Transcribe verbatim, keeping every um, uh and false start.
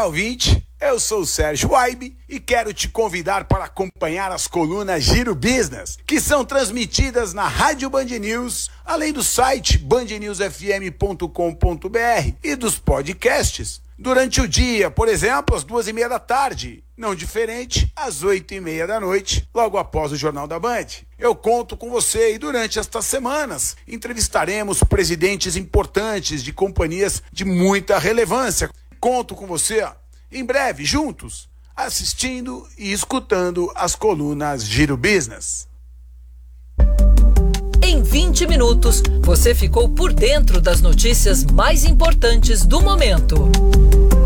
Olá, ouvinte, eu sou o Sérgio Waibe e quero te convidar para acompanhar as colunas Giro Business, que são transmitidas na Rádio Band News, além do site band news f m ponto com ponto b r e dos podcasts. Durante o dia, por exemplo, às duas e meia da tarde, não diferente, às oito e meia da noite, logo após o Jornal da Band. Eu conto com você e durante estas semanas entrevistaremos presidentes importantes de companhias de muita relevância. Conto com você, em breve, juntos, assistindo e escutando as colunas Giro Business. Em vinte minutos, você ficou por dentro das notícias mais importantes do momento.